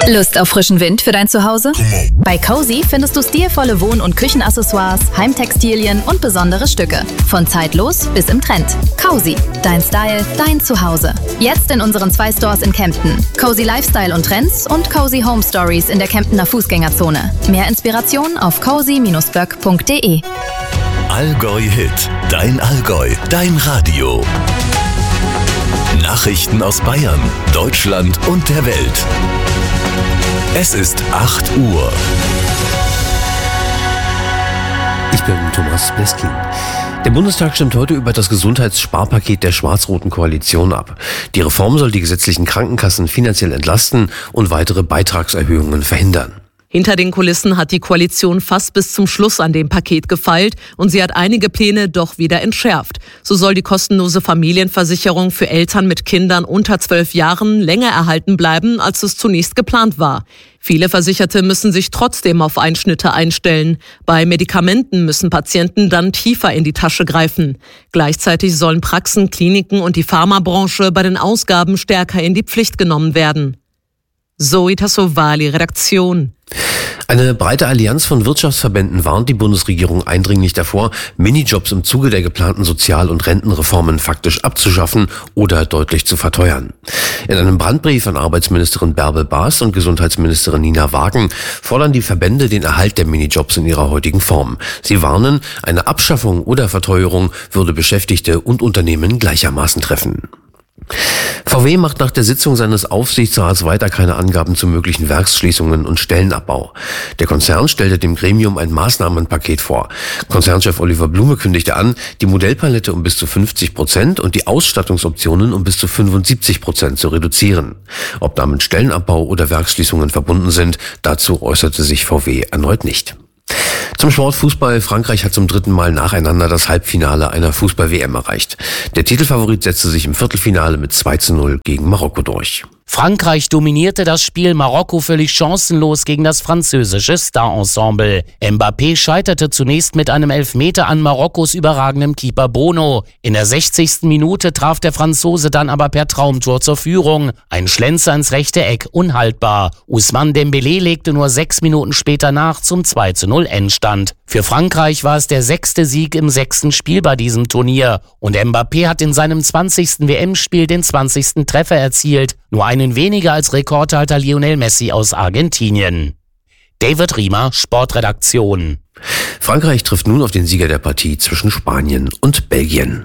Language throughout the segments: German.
Lust auf frischen Wind für dein Zuhause? Bei Cozy findest du stilvolle Wohn- und Küchenaccessoires, Heimtextilien und besondere Stücke. Von zeitlos bis im Trend. Cozy, dein Style, dein Zuhause. Jetzt in unseren 2 Stores in Kempten. Cozy Lifestyle und Trends und Cozy Home Stories in der Kemptener Fußgängerzone. Mehr Inspiration auf cozy-böck.de. Allgäu Hit, dein Allgäu, dein Radio. Nachrichten aus Bayern, Deutschland und der Welt. Es ist 8 Uhr. Ich bin Thomas Bleskin. Der Bundestag stimmt heute über das Gesundheitssparpaket der schwarz-roten Koalition ab. Die Reform soll die gesetzlichen Krankenkassen finanziell entlasten und weitere Beitragserhöhungen verhindern. Hinter den Kulissen hat die Koalition fast bis zum Schluss an dem Paket gefeilt und sie hat einige Pläne doch wieder entschärft. So soll die kostenlose Familienversicherung für Eltern mit Kindern unter 12 Jahren länger erhalten bleiben, als es zunächst geplant war. Viele Versicherte müssen sich trotzdem auf Einschnitte einstellen. Bei Medikamenten müssen Patienten dann tiefer in die Tasche greifen. Gleichzeitig sollen Praxen, Kliniken und die Pharmabranche bei den Ausgaben stärker in die Pflicht genommen werden. Zoe Tassovali, Redaktion. Eine breite Allianz von Wirtschaftsverbänden warnt die Bundesregierung eindringlich davor, Minijobs im Zuge der geplanten Sozial- und Rentenreformen faktisch abzuschaffen oder deutlich zu verteuern. In einem Brandbrief an Arbeitsministerin Bärbel Baas und Gesundheitsministerin Nina Wagen fordern die Verbände den Erhalt der Minijobs in ihrer heutigen Form. Sie warnen, eine Abschaffung oder Verteuerung würde Beschäftigte und Unternehmen gleichermaßen treffen. VW macht nach der Sitzung seines Aufsichtsrats weiter keine Angaben zu möglichen Werksschließungen und Stellenabbau. Der Konzern stellte dem Gremium ein Maßnahmenpaket vor. Konzernchef Oliver Blume kündigte an, die Modellpalette um bis zu 50% und die Ausstattungsoptionen um bis zu 75% zu reduzieren. Ob damit Stellenabbau oder Werksschließungen verbunden sind, dazu äußerte sich VW erneut nicht. Zum Sport Fußball. Frankreich hat zum 3. Mal nacheinander das Halbfinale einer Fußball-WM erreicht. Der Titelfavorit setzte sich im Viertelfinale mit 2:0 gegen Marokko durch. Frankreich dominierte das Spiel, Marokko völlig chancenlos gegen das französische Star-Ensemble. Mbappé scheiterte zunächst mit einem Elfmeter an Marokkos überragendem Keeper Bono. In der 60. Minute traf der Franzose dann aber per Traumtor zur Führung. Ein Schlenzer ins rechte Eck, unhaltbar. Ousmane Dembélé legte nur 6 Minuten später nach zum 2:0 Endstand. Für Frankreich war es der 6. Sieg im 6. Spiel bei diesem Turnier. Und Mbappé hat in seinem 20. WM-Spiel den 20. Treffer erzielt. Nur einen weniger als Rekordhalter Lionel Messi aus Argentinien. David Riemer, Sportredaktion. Frankreich trifft nun auf den Sieger der Partie zwischen Spanien und Belgien.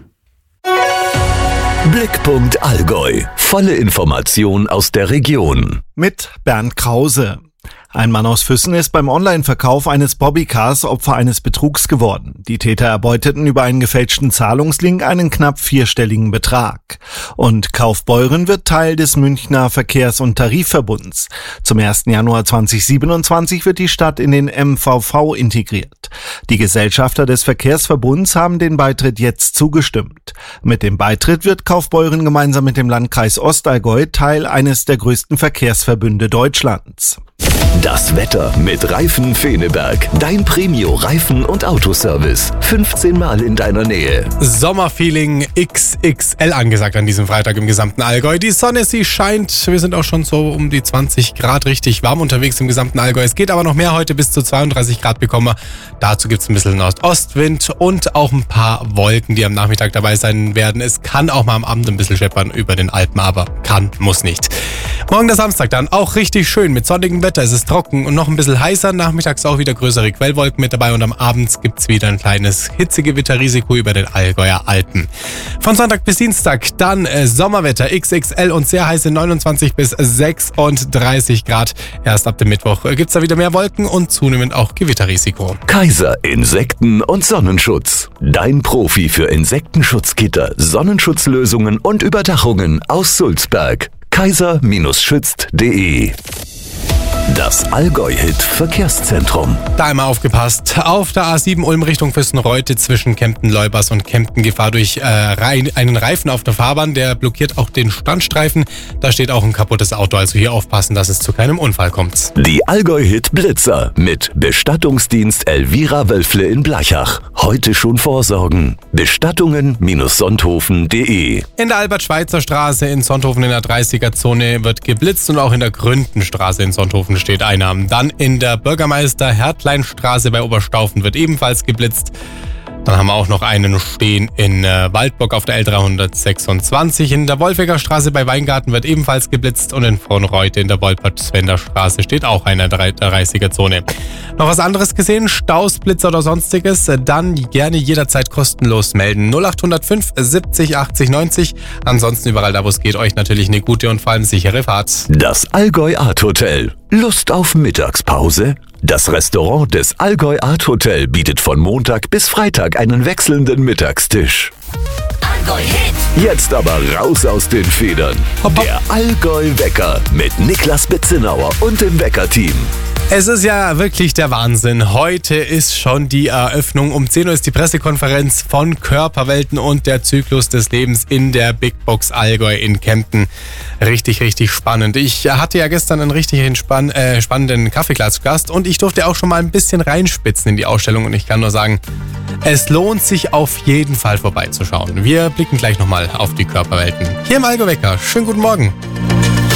Blickpunkt Allgäu. Volle Information aus der Region. Mit Bernd Krause. Ein Mann aus Füssen ist beim Online-Verkauf eines Bobbycars Opfer eines Betrugs geworden. Die Täter erbeuteten über einen gefälschten Zahlungslink einen knapp 4-stelligen Betrag. Und Kaufbeuren wird Teil des Münchner Verkehrs- und Tarifverbunds. Zum 1. Januar 2027 wird die Stadt in den MVV integriert. Die Gesellschafter des Verkehrsverbunds haben den Beitritt jetzt zugestimmt. Mit dem Beitritt wird Kaufbeuren gemeinsam mit dem Landkreis Ostallgäu Teil eines der größten Verkehrsverbünde Deutschlands. Das Wetter mit Reifen Feneberg. Dein Premio-Reifen- und Autoservice. 15 Mal in deiner Nähe. Sommerfeeling XXL angesagt an diesem Freitag im gesamten Allgäu. Die Sonne, sie scheint. Wir sind auch schon so um die 20 Grad richtig warm unterwegs im gesamten Allgäu. Es geht aber noch mehr heute, bis zu 32 Grad bekommen wir. Dazu gibt es ein bisschen Nordostwind und auch ein paar Wolken, die am Nachmittag dabei sein werden. Es kann auch mal am Abend ein bisschen scheppern über den Alpen, aber kann, muss nicht. Morgen der Samstag dann auch richtig schön mit sonnigem Wetter. Es ist trocken und noch ein bisschen heißer. Nachmittags auch wieder größere Quellwolken mit dabei und am Abend gibt es wieder ein kleines Hitzegewitterrisiko über den Allgäuer Alpen. Von Sonntag bis Dienstag dann Sommerwetter XXL und sehr heiße 29 bis 36 Grad. Erst ab dem Mittwoch gibt es da wieder mehr Wolken und zunehmend auch Gewitterrisiko. Kaiser Insekten- und Sonnenschutz. Dein Profi für Insektenschutzgitter, Sonnenschutzlösungen und Überdachungen aus Sulzberg. kaiser-schützt.de Das Allgäu-Hit Verkehrszentrum. Da einmal aufgepasst. Auf der A7 Ulm Richtung Füssen-Reute zwischen Kempten-Leubers und Kempten Gefahr durch einen Reifen auf der Fahrbahn. Der blockiert auch den Standstreifen. Da steht auch ein kaputtes Auto. Also hier aufpassen, dass es zu keinem Unfall kommt. Die Allgäu-Hit Blitzer mit Bestattungsdienst Elvira Wölfle in Blachach. Heute schon vorsorgen. Bestattungen-Sonthofen.de. In der Albert-Schweitzer Straße in Sonthofen in der 30er-Zone wird geblitzt und auch in der Gründenstraße in Sonthofen steht einer. Dann in der Bürgermeister-Hertlein-Straße bei Oberstaufen wird ebenfalls geblitzt. Dann haben wir auch noch einen stehen in Waldburg auf der L326. In der Wolfecker Straße bei Weingarten wird ebenfalls geblitzt und in Frohnreute in der Wolpertswender Straße steht auch einer der 30er-Zone. Noch was anderes gesehen? Staus, Blitzer oder sonstiges? Dann gerne jederzeit kostenlos melden. 0805 70 80 90. Ansonsten überall da, wo es geht, euch natürlich eine gute und vor allem sichere Fahrt. Das Allgäu Art Hotel. Lust auf Mittagspause? Das Restaurant des Allgäu Art Hotel bietet von Montag bis Freitag einen wechselnden Mittagstisch. Jetzt aber raus aus den Federn. Der Allgäu-Wecker mit Niklas Betzenauer und dem Wecker-Team. Es ist ja wirklich der Wahnsinn. Heute ist schon die Eröffnung. Um 10 Uhr ist die Pressekonferenz von Körperwelten und der Zyklus des Lebens in der Big Box Allgäu in Kempten. Richtig, richtig spannend. Ich hatte ja gestern einen richtig spannenden Kaffeeklatsch-Gast und ich durfte auch schon mal ein bisschen reinspitzen in die Ausstellung und ich kann nur sagen, es lohnt sich auf jeden Fall vorbeizuschauen. Wir blicken gleich nochmal auf die Körperwelten. Hier im Allgäu-Wecker. Schönen guten Morgen.